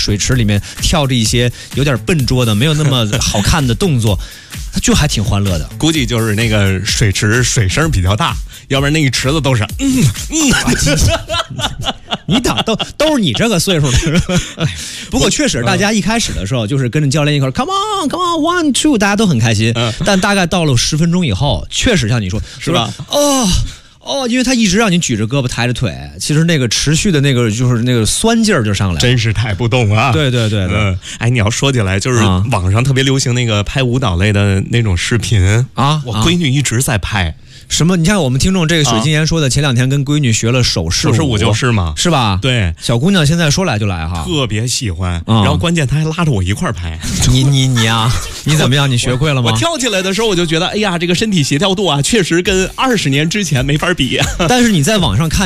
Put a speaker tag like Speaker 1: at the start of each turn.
Speaker 1: 水池里面跳着一些有点笨拙的、没有那么好看的动作，就还挺欢乐的。
Speaker 2: 估计就是那个水池水声比较大，要不然那一池子都是
Speaker 1: 你等都是你这个岁数的。不过确实，大家一开始的时候就是跟着教练一块 come on come on 1 2， 大家都很开心。但大概到了10分钟以后，确实像你说，
Speaker 2: 是吧？
Speaker 1: 因为他一直让你举着胳膊抬着腿，其实那个持续的那个就是那个酸劲儿就上来了，
Speaker 2: 真是抬不动啊！
Speaker 1: 对。
Speaker 2: 哎，你要说起来，就是网上特别流行那个拍舞蹈类的那种视频啊，我闺女一直在拍。
Speaker 1: 什么？你看我们听众这个水晶岩说的，前2天跟闺女学了手势
Speaker 2: 舞就是嘛，
Speaker 1: 是吧？
Speaker 2: 对，
Speaker 1: 小姑娘现在说来就来哈，
Speaker 2: 特别喜欢。然后关键她还拉着我一块儿拍。
Speaker 1: 你啊，你怎么样？你学会了吗？
Speaker 2: 我跳起来的时候我就觉得，哎呀，这个身体协调度啊，确实跟20年之前没法比。
Speaker 1: 但是你在网上看。